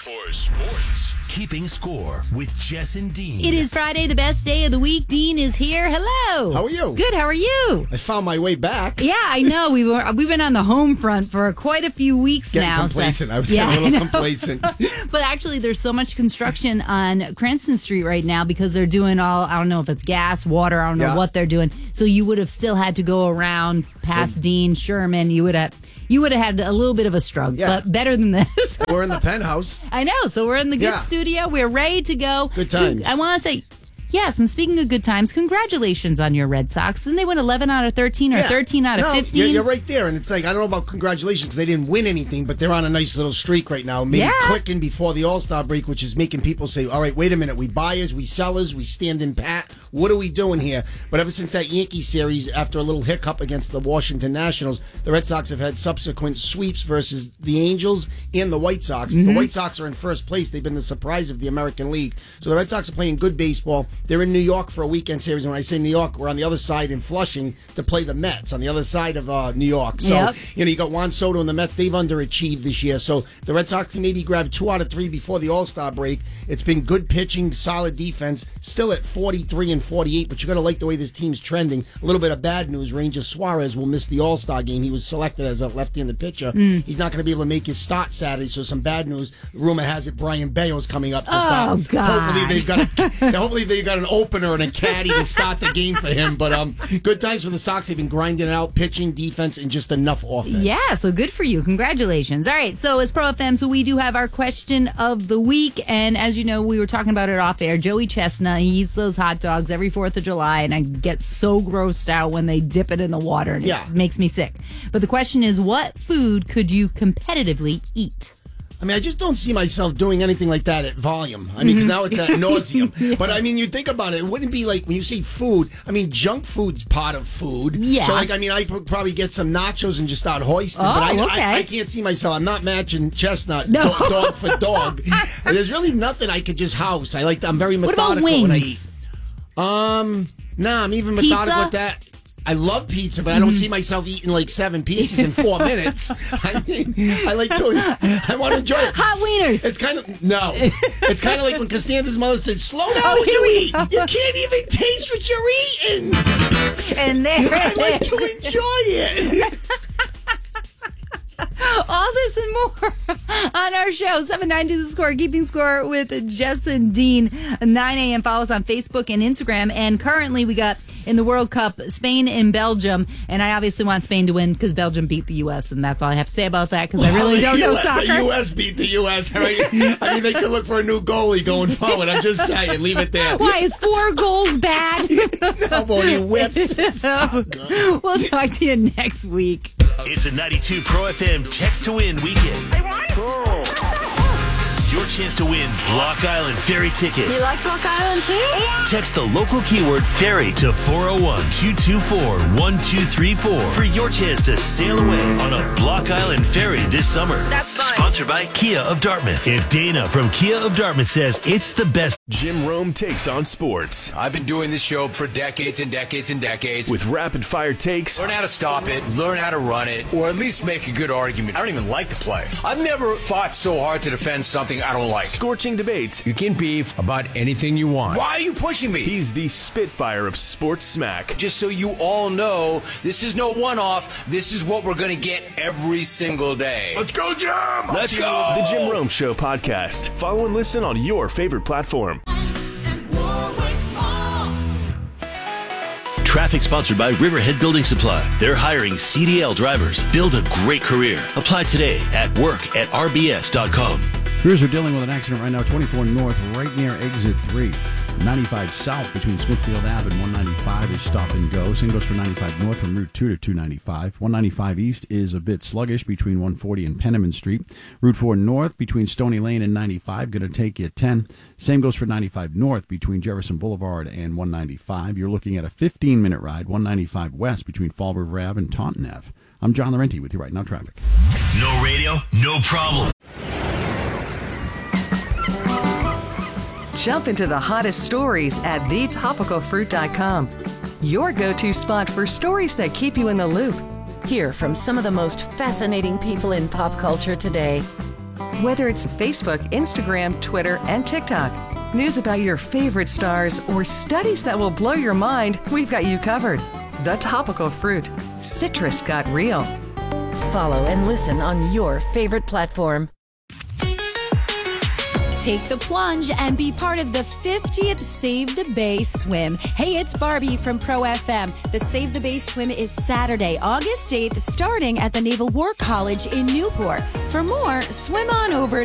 for sports. Keeping Score with Jess and Dean. It is Friday, the best day of the week. Dean is here. Hello. How are you? Good. How are you? I found my way back. Yeah, I know. We've been on the home front for quite a few weeks Getting now. complacent. I was getting a little complacent. But actually, there's so much construction on Cranston Street right now because they're doing I don't know if it's gas, water, I don't know what they're doing. So you would have still had to go around past Dean, Sherman. You would have had a little bit of a struggle, but better than this. We're in the penthouse. I know. So we're in the good studio. We're ready to go. Good times. I want to say, yes, and speaking of good times, congratulations on your Red Sox. Didn't they win 11 out of 13 or 13 out of 15? You're right there. And it's like, I don't know about congratulations because they didn't win anything, but they're on a nice little streak right now. Maybe clicking before the All-Star break, which is making people say, all right, wait a minute. We buyers, we sellers, we stand in pat. What are we doing here? But ever since that Yankee series, after a little hiccup against the Washington Nationals, the Red Sox have had subsequent sweeps versus the Angels and the White Sox. The White Sox are in first place. They've been the surprise of the American League. So the Red Sox are playing good baseball. They're in New York for a weekend series. And when I say New York, we're on the other side in Flushing to play the Mets on the other side of New York. So, you got Juan Soto and the Mets. They've underachieved this year. So the Red Sox can maybe grab 2 out of 3 before the All-Star break. It's been good pitching, solid defense, still at 43 and 48, but you got to like the way this team's trending. A little bit of bad news. Ranger Suarez will miss the All-Star game. He was selected as a left-handed pitcher. He's not going to be able to make his start Saturday, so some bad news. Rumor has it Brian Bayo's coming up to start. Oh, God. Hopefully they've got an opener and a caddy to start the game for him. But good times for the Sox. They've been grinding it out, pitching, defense, and just enough offense. Yeah, so good for you. Congratulations. All right, so it's Pro FM, so we do have our question of the week. And as you know, we were talking about it off air. Joey Chestnut, he eats those hot dogs every 4th of July, and I get so grossed out when they dip it in the water, and it makes me sick. But the question is, what food could you competitively eat? I mean, I just don't see myself doing anything like that at volume. I mean, because now it's at nauseum. But, I mean, you think about it, it wouldn't be like when you say food, I mean, junk food's part of food. Yeah. So, I could probably get some nachos and just start hoisting. But I can't see myself. I'm not matching Chestnut dog for dog. There's really nothing I could just house. I'm very methodical when I eat. I'm even methodical with that. I love pizza, but I don't see myself eating like 7 pieces in 4 minutes. I mean, I want to enjoy it. Hot wieners. It's kind of, it's kind of like when Costanza's mother said, slow down when you eat. You can't even taste what you're eating. And there I like to enjoy it. All this and more on our show, 790 The Score, Keeping Score with Jess and Dean, 9 a.m. Follow us on Facebook and Instagram. And currently we got in the World Cup, Spain and Belgium. And I obviously want Spain to win because Belgium beat the U.S. And that's all I have to say about that because I really don't know soccer. The U.S. beat the U.S. I mean, they could look for a new goalie going forward. I'm just saying, leave it there. Why, is 4 goals bad? No, boy, he whips. We'll talk to you next week. It's a 92 Pro FM Text to Win weekend. Your chance to win Block Island Ferry tickets. You like Block Island too? Text the local keyword ferry to 401-224-1234 for your chance to sail away on a Block Island ferry this summer. That's fun. Sponsored by Kia of Dartmouth. If Dana from Kia of Dartmouth says it's the best. Jim Rome takes on sports. I've been doing this show for decades and decades and decades. With rapid fire takes. Learn how to stop it, learn how to run it, or at least make a good argument. I don't even like to play. I've never fought so hard to defend something I don't like. Scorching debates. You can beef about anything you want. Why are you pushing me? He's the Spitfire of sports smack. Just so you all know, this is no one-off. This is what we're going to get every single day. Let's go, Jim! Let's go! The Jim Rome Show podcast. Follow and listen on your favorite platform. Traffic sponsored by Riverhead Building Supply. They're hiring CDL drivers. Build a great career. Apply today at work@rbs.com. Crews are dealing with an accident right now, 24 north, right near exit 3. 95 south between Smithfield Ave and 195 is stop and go. Same goes for 95 north from Route 2 to 295. 195 east is a bit sluggish between 140 and Penniman Street. Route 4 north between Stony Lane and 95, going to take you 10. Same goes for 95 north between Jefferson Boulevard and 195. You're looking at a 15-minute ride, 195 west between Fall River Ave and Taunton Ave. I'm John Laurenti with you right now, traffic. No radio, no problem. Jump into the hottest stories at thetopicalfruit.com. Your go-to spot for stories that keep you in the loop. Hear from some of the most fascinating people in pop culture today. Whether it's Facebook, Instagram, Twitter, and TikTok, news about your favorite stars, or studies that will blow your mind, we've got you covered. The Topical Fruit. Citrus got real. Follow and listen on your favorite platform. Take the plunge and be part of the 50th Save the Bay Swim. Hey, it's Barbie from Pro FM. The Save the Bay Swim is Saturday, August 8th, starting at the Naval War College in Newport. For more, swim on over